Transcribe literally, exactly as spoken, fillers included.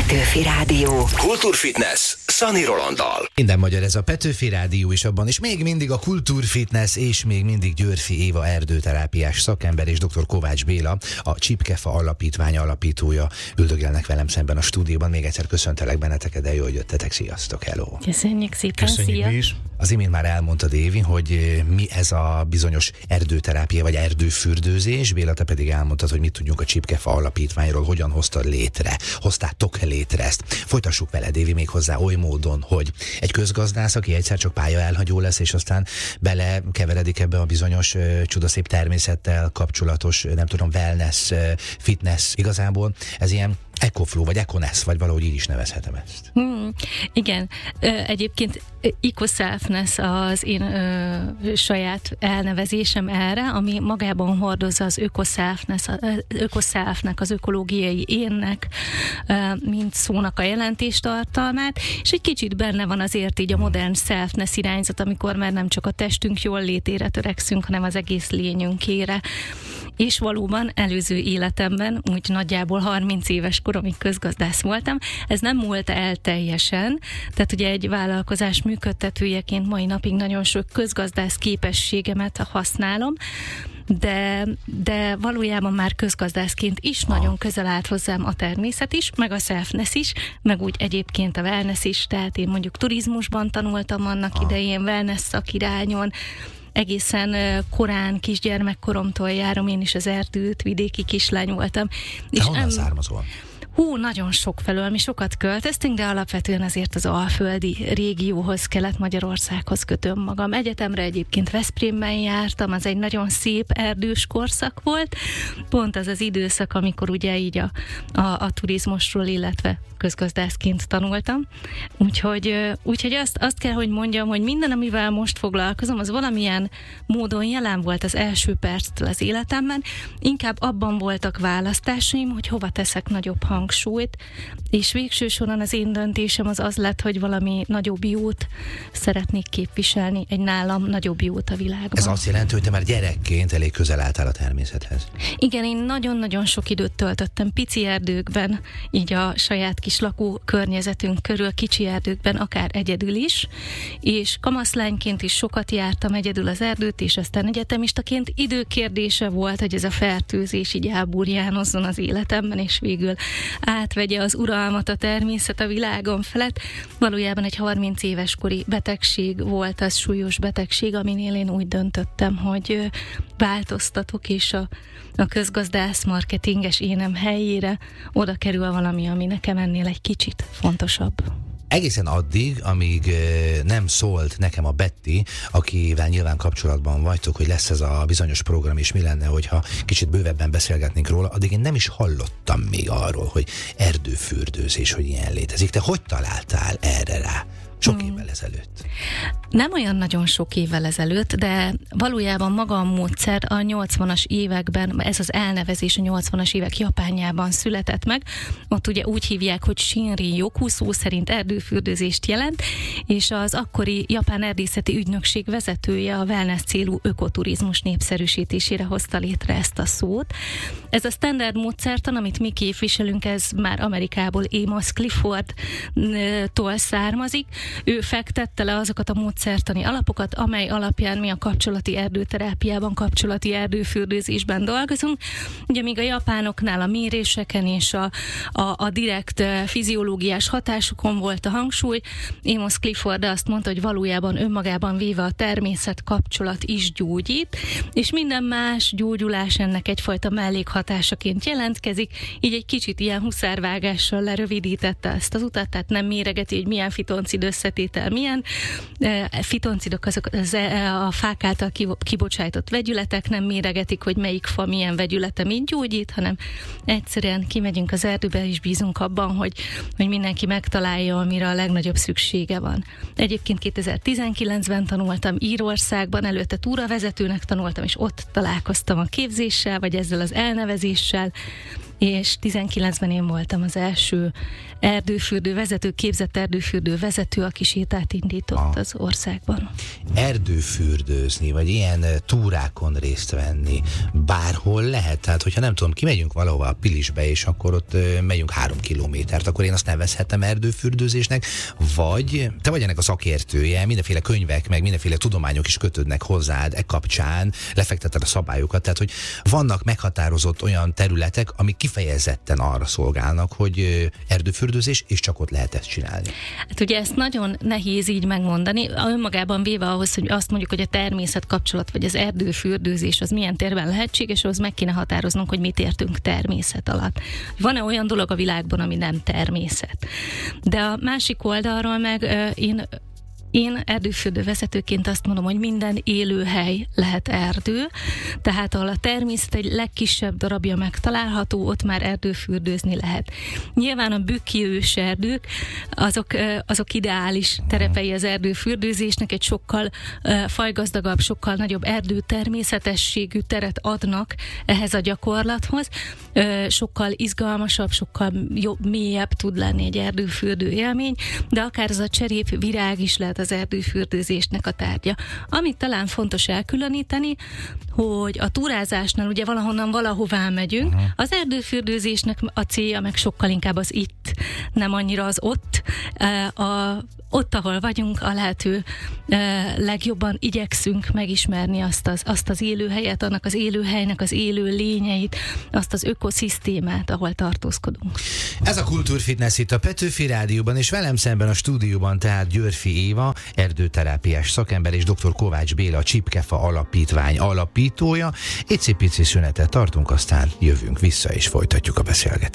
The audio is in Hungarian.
Petőfi Rádió. Kultúrfitness Szani Rolanddal. Minden magyar ez a Petőfi Rádió is abban, és még mindig a Kultúrfitness, és még mindig Györfi Éva erdőterápiás szakember és dr. Kovács Béla, a Csipkefa Alapítvány alapítója üldögélnek velem szemben a stúdióban. Még egyszer köszöntelek benneteket, de jó, hogy jöttetek. Sziasztok, hello! Köszönjük szépen, Köszönjük szia! mi is. Az imént már elmondtad, Évi, hogy mi ez a bizonyos erdőterápia, vagy erdőfürdőzés. Béla, te pedig elmondtad, hogy mit tudjunk a Csipkefa Alapítványról, hogyan hoztad létre, hoztátok létre ezt. Folytassuk veled, Évi, még hozzá oly módon, hogy egy közgazdász, aki egyszer csak pálya elhagyó lesz, és aztán belekeveredik ebbe a bizonyos uh, csodaszép természettel kapcsolatos, nem tudom, wellness, uh, fitness, igazából ez ilyen ecoflow, vagy econess, vagy valahogy így is nevezhetem ezt. Hmm, igen, egyébként ecoselfness az én ö, saját elnevezésem erre, ami magában hordozza az ökoselfness, ökoselfnek, az ökológiai énnek, ö, mint szónak a jelentéstartalmát, és egy kicsit benne van azért így a modern selfness irányzat, amikor már nem csak a testünk jól létére törekszünk, hanem az egész lényünkére. És valóban előző életemben, úgy nagyjából harminc éves koromig közgazdász voltam, ez nem múlt el teljesen, tehát ugye egy vállalkozás működtetőjeként mai napig nagyon sok közgazdász képességemet használom, de, de valójában már közgazdászként is ah. nagyon közel állt hozzám a természet is, meg a selfness is, meg úgy egyébként a wellness is, tehát én mondjuk turizmusban tanultam annak ah. idején, wellness szakirányon, egészen korán, kisgyermekkoromtól járom, én is az erdőt, vidéki kislány voltam. De és honnan em, származol? Hú, nagyon sok felől, mi sokat költöztünk, de alapvetően azért az alföldi régióhoz, Kelet-Magyarországhoz kötöm magam. Egyetemre egyébként Veszprémben jártam, az egy nagyon szép erdős korszak volt, pont az az időszak, amikor ugye így a, a, a turizmusról, illetve közgazdászként tanultam. Úgyhogy, úgyhogy azt, azt kell, hogy mondjam, hogy minden, amivel most foglalkozom, az valamilyen módon jelen volt az első perctől az életemben. Inkább abban voltak választásaim, hogy hova teszek nagyobb hangsúlyt, és végső soron az én döntésem az az lett, hogy valami nagyobb jót szeretnék képviselni, egy nálam nagyobb jót a világban. Ez azt jelenti, hogy te már gyerekként elég közel álltál a természethez. Igen, én nagyon-nagyon sok időt töltöttem pici erdőkben, így a saját kis lakó környezetünk körül, kicsi erdőkben, akár egyedül is, és kamaszlányként is sokat jártam egyedül az erdőt, és aztán egyetemistaként időkérdése volt, hogy ez a fertőzés így elburjánozzon az életemben, és végül átvegye az uralmat a természet a világon felett. Valójában egy harminc éves kori betegség volt, az súlyos betegség, aminél én úgy döntöttem, hogy változtatok, és a, a közgazdász marketinges énem helyére oda kerül valami, ami nekem ennél egy kicsit fontosabb. Egészen addig, amíg nem szólt nekem a Betty, akivel nyilván kapcsolatban vagytok, hogy lesz ez a bizonyos program, és mi lenne, hogyha kicsit bővebben beszélgetnénk róla, addig én nem is hallottam még arról, hogy erdőfürdőzés, hogy ilyen létezik. Te hogy találtál erre rá? Sok hmm. évvel ezelőtt. Nem olyan nagyon sok évvel ezelőtt, de valójában maga a módszer a nyolcvanas években, ez az elnevezés a nyolcvanas évek Japánjában született meg. Ott ugye úgy hívják, hogy Shinrin-yoku, szó szerint erdőfürdőzést jelent, és az akkori japán erdészeti ügynökség vezetője a wellness célú ökoturizmus népszerűsítésére hozta létre ezt a szót. Ez a standard módszertan, amit mi képviselünk, ez már Amerikából Amos Clifford-tól származik. Ő fektette le azokat a módszertani alapokat, amely alapján mi a kapcsolati erdőterápiában, kapcsolati erdőfürdőzésben dolgozunk. Ugye míg a japánoknál a méréseken és a, a, a direkt fiziológiás hatásokon volt a hangsúly, Amos Clifford azt mondta, hogy valójában önmagában véve a természet kapcsolat is gyógyít, és minden más gyógyulás ennek egyfajta mellékhatásaként jelentkezik, így egy kicsit ilyen huszárvágással lerövidítette ezt az utat, tehát nem méregeti, hogy milyen fitoncid összetétel milyen. Fitoncidok azok az, a fák által kibocsájtott vegyületek, nem méregetik, hogy melyik fa milyen vegyülete mit gyógyít, hanem egyszerűen kimegyünk az erdőbe, és bízunk abban, hogy, hogy mindenki megtalálja, amire a legnagyobb szüksége van. Egyébként kétezer-tizenkilencben tanultam Írországban, előtte túravezetőnek tanultam, és ott találkoztam a képzéssel, vagy ezzel az elnevezéssel, és tizenkilencben én voltam az első erdőfürdő vezető, képzett erdőfürdő vezető, aki sétát indított ah. az országban. Erdőfürdőzni, vagy ilyen túrákon részt venni, bárhol lehet? Tehát, hogyha nem tudom, kimegyünk valahova a Pilisbe, és akkor ott megyünk három kilométert, akkor én azt nevezhetem erdőfürdőzésnek, vagy te vagy ennek a szakértője, mindenféle könyvek, meg mindenféle tudományok is kötődnek hozzád e kapcsán, lefekteted a szabályokat, tehát, hogy vannak meghatározott olyan területek, amik kifejezetten arra szolgálnak, hogy erdőfürdőzés, és csak ott lehet ezt csinálni. Hát ugye ezt nagyon nehéz így megmondani, önmagában véve ahhoz, hogy azt mondjuk, hogy a természet kapcsolat, vagy az erdőfürdőzés az milyen térben lehetséges, ahhoz meg kéne határoznunk, hogy mit értünk természet alatt. Van-e olyan dolog a világban, ami nem természet? De a másik oldalról meg én Én erdőfürdő vezetőként azt mondom, hogy minden élőhely lehet erdő, tehát ahol a természet egy legkisebb darabja megtalálható, ott már erdőfürdőzni lehet. Nyilván a bükki őserdők, azok, azok ideális terepei az erdőfürdőzésnek, egy sokkal fajgazdagabb, sokkal nagyobb erdőtermészetességű teret adnak ehhez a gyakorlathoz, sokkal izgalmasabb, sokkal jobb, mélyebb tud lenni egy erdőfürdő élmény, de akár az a cserép virág is lehet az erdőfürdőzésnek a tárgya. Amit talán fontos elkülöníteni, hogy a túrázásnál ugye valahonnan valahová megyünk, uh-huh. az erdőfürdőzésnek a célja meg sokkal inkább az itt, nem annyira az ott. A, ott, ahol vagyunk, a lehető legjobban igyekszünk megismerni azt az, azt az élőhelyet, annak az élőhelynek az élő lényeit, azt az ökoszisztémát, ahol tartózkodunk. Ez a Kultúrfitness itt a Petőfi Rádióban, és velem szemben a stúdióban tehát Györfi Éva, erdőterápiás szakember, és dr. Kovács Béla, a Csipkefa Alapítvány alapítója. Icipici szünetet tartunk, aztán jövünk vissza, és folytatjuk a beszélgetést.